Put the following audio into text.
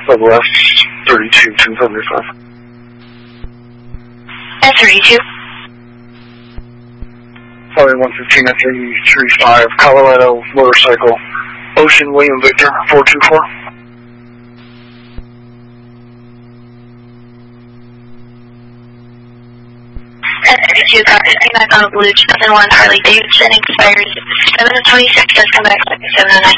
Southwest 32, 1075. S32. Sorry, 115 S335, Colorado motorcycle, Ocean William Victor 424. S32, copy, back on a blue 2001 Harley Davidson, expires 7/26, just come back 709.